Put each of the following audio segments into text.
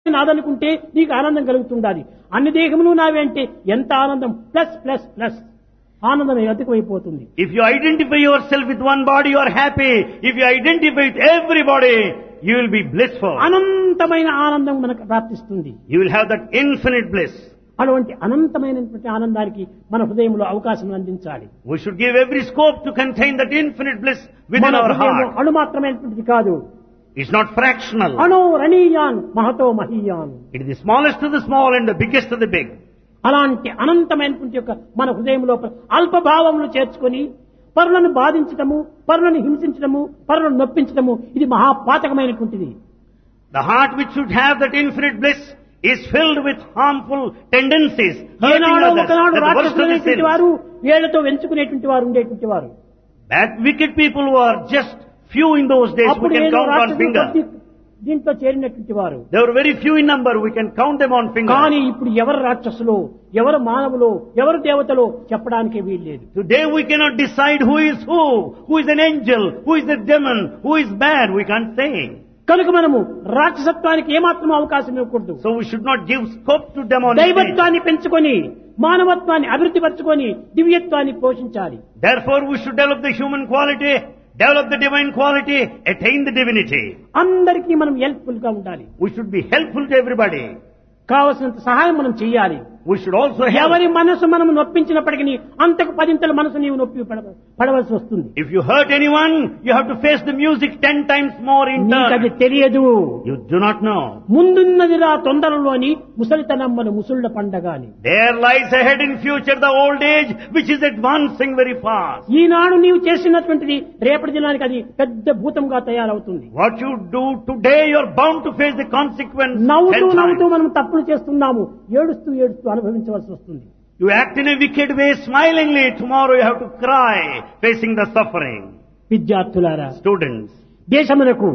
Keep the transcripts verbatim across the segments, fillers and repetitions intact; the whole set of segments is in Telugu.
నాదనుకుంటే నీకు ఆనందం కలుగుతుండాలి. అన్ని దేహములు నావే అంటే ఎంత ఆనందం, ప్లస్ ప్లస్ ప్లస్ ఆనందం అధికమైపోతుంది. If you identify yourself with one body, you are happy. If you identify with everybody, you will be blissful. అనంతమైన ఆనందం మనకు ప్రాప్తిస్తుంది. You will have that infinite bliss. అటువంటి అనంతమైనటువంటి ఆనందానికి మన హృదయంలో అవకాశం అందించాలి. We should give every scope to contain that infinite bliss within మన our హృదయంలో heart. అణు మాత్రమైనటువంటిది కాదు. It's not fractional. అణో రణీయాన్ Mahato మహీయాన్. It is the smallest of the small and the biggest of the big. అలాంటి అనంతమైనటువంటి యొక్క మన హృదయంలో అల్పభావములు చేర్చుకొని పరులను బాధించటము, పరులను హింసించటము, పరులను నొప్పించటము ఇది మహాపాతకమైనటువంటిది. The heart which should have that infinite bliss is filled with harmful tendencies. Hurting ఏనాడో others. ఒకనాడు That's the worst of the రాక్షసులైనటువంటి sins. వారు వేళ్లతో వెంచుకునేటువంటి వారు ఉండేటువంటి వారు. That wicked people were just few in those days. We అప్పుడు can ఏదో count on రాక్షసులు finger. కొద్ది దీంట్లో చేరినటువంటి వారు. They were very few in number. We can count them on finger. కానీ ఇప్పుడు ఎవరు రాక్షసులో, ఎవరు మానవులో, ఎవరు దేవతలో చెప్పడానికి వీల్లేదు. Today we cannot decide who is who, who is an angel, who is a demon, who is bad. We can't say. కనుక మనము రాక్షసత్వానికి ఏమాత్రం అవకాశం ఇవ్వకూడదు. So we should not give scope to demonstrate. దైవత్వాన్ని పెంచుకొని మానవత్వాన్ని అభివృద్ధి పరచుకొని దివ్యత్వాన్ని పోషించాలి. Therefore we should develop the human quality, develop the divine quality, attain the divinity. అందరికీ మనం హెల్ప్ఫుల్ గా ఉండాలి. We should be helpful to everybody. కావలసినంత సహాయం మనం చేయాలి. We should also help. ఎవరి మనసు మనం నొప్పించినప్పటికీ అంతకు పదింతల మనసు నీవు నొప్పి పడ- పడవలసి వస్తుంది. If you hurt anyone, you have to face the music ten times more in నీకు అది turn. తెలియదు. You do not know. ముందున్నదిరా తొందరలోని ముసలితనమ్మను ముసుళ్ల పండగ అని. There lies ahead in future the old age which is advancing very fast. ఈనాడు నీవు చేసినటువంటిది రేపటి దినానికి అది పెద్ద భూతంగా తయారవుతుంది. What you do today, you are bound to face the consequence నవ్వుతూ ten నవ్వుతూ times. మనం తప్పులు చేస్తున్నాము, ఏడుస్తూ ఏడుస్తూ అనుభవించవలసి వస్తుంది. You act in a wicked way smilingly, tomorrow you have to cry facing the suffering. విద్యార్థులారా, Students, దేశమునకు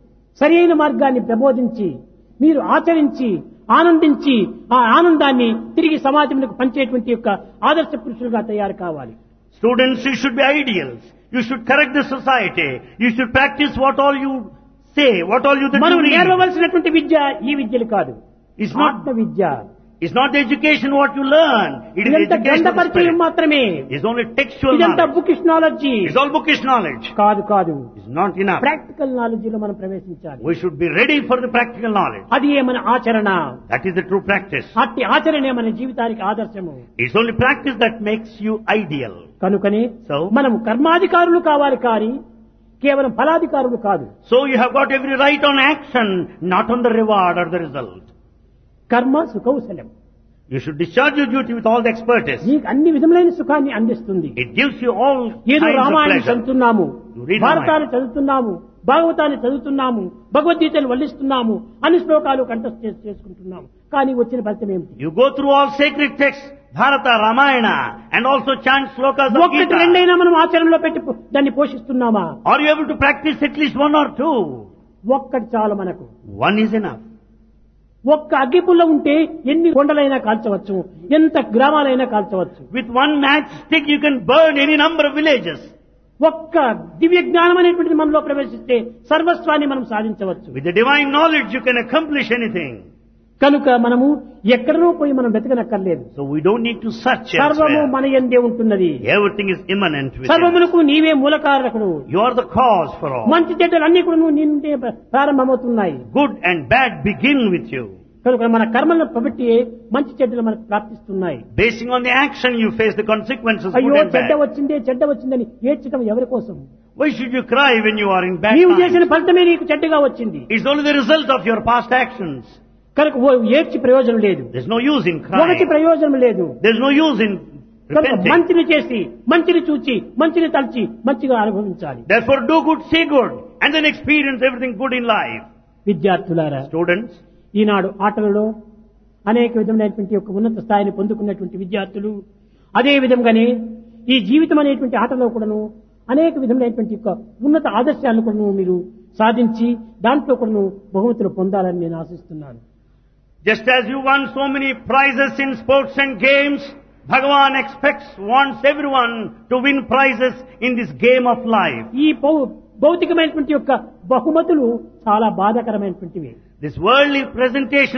సరైన మార్గాన్ని ప్రబోధించి మీరు ఆచరించి ఆనందించి ఆ ఆనందాన్ని తిరిగి సమాజమునకు పంచేటువంటి యొక్క ఆదర్శ పురుషులుగా తయారు కావాలి. students, you should be ideals. You should correct the society. You should practice what all you say, what all you that మనం you read. నేర్వవలసినటువంటి విద్య ఈ విద్యలు కాదు, It's not, ఆత్మ విద్య. it's not the education what you learn. It is ఇదంతా education గ్రంథ of the పరిచయం spirit. మాత్రమే. It's only textual ఇదంతా knowledge. Bookish knowledge It's all bookish knowledge. కాదు కాదు. It's not enough. Practical knowledge లో మనం ప్రవేశించాలి. We should be ready for the practical knowledge. అది ఏ మన ఆచరణ. That is the true practice. అట్టి ఆచరణే మన జీవితానికి ఆదర్శము. It's only practice that makes you ideal. కనుకనే So? మనం కర్మాధికారులు కావాలి కానీ కేవలం ఫలాధికారులు కాదు. So you have got every right on action, not on the reward or the result. కర్మ సుకౌశలం. You should discharge your duty with all the expertise. నీకు అన్ని విధములైన సుఖాన్ని అందిస్తుంది. It gives you all ఏదో kinds of రామాయణం pleasure. చదువుతున్నాము, You read భారతాన్ని చదువుతున్నాము, భాగవతాన్ని చదువుతున్నాము, భగవద్గీతను వల్లిస్తున్నాము, అన్ని శ్లోకాలు కంఠస్థ చేసి చేసుకుంటున్నాము. కానీ వచ్చిన ఫలితం ఏమిటి? You go through all sacred texts, Bharata, Ramayana, and also chant slokas of ఒక్కటి Gita. రెండైనా మనం ఆచరణలో పెట్టి పో- దాన్ని పోషిస్తున్నామా? Are you able to practice at least one or two? ఒక్కటి చాలు మనకు. One is enough. ఒక్క అగ్గిపుల్ల ఉంటే ఎన్ని కొండలైనా కాల్చవచ్చు, ఎంత గ్రామాలైనా కాల్చవచ్చు. With one matchstick you can burn any number of villages. ఒక్క దివ్య జ్ఞానం అనేటువంటిది మనలో ప్రవేశిస్తే సర్వస్వాన్ని మనం సాధించవచ్చు. With the divine knowledge you can accomplish anything. కనుక మనము ఎక్కడనో పోయి మనం వెతకనక్కర్లేదు. So we don't need to search సర్వము elsewhere. మన యందే ఉంటున్నది. Everything is immanent within. సర్వమునకు నీవే మూలకారకుడు. You are the cause for all. మంచి చెడ్డలు అన్ని కూడా నువ్వు నీ నుండే ప్రారంభమవుతున్నాయి. Good and bad begin with you. కనుక మన కర్మలను కాబట్టి మంచి చెడ్డలు మనకు ప్రాప్తిస్తున్నాయి. Basing on the action you face the consequences అయ్యో good and చెడ్డ bad. వచ్చిందే చెడ్డ వచ్చిందని ఏడ్చడం ఎవరి కోసం? Why should you cry when you are in bad నీవు చేసిన times? ఫలితమే నీకు చెడ్డగా వచ్చింది. It's only the result of your past actions. కనుక ఓ ఏడ్చి ప్రయోజనం లేదు, There's no use in ఒకటి crying. ప్రయోజనం లేదు. There's no use in కనుక repenting. మంచిని చేసి మంచిని చూచి మంచిని తలచి మంచిగా అనుభవించాలి. Therefore do good, see good, and then experience everything good in life. విద్యార్థులారా, Students, ఈనాడు ఆటలలో అనేక విధమైనటువంటి యొక్క ఉన్నత స్థాయిని పొందుకున్నటువంటి విద్యార్థులు అదే విధంగానే ఈ జీవితం అనేటువంటి ఆటలో కూడాను అనేక విధమైనటువంటి యొక్క ఉన్నత ఆదర్శాలను కూడాను మీరు సాధించి దాంట్లో కూడాను బహుమతులు పొందాలని నేను ఆశిస్తున్నాను. just as you won so many prizes in sports and games, Bhagavan expects, wants everyone to win prizes in this game of life. ఈ భౌ- భౌతికమైనటువంటి యొక్క బహుమతులు చాలా బాధాకరమైనటువంటివి. This worldly presentation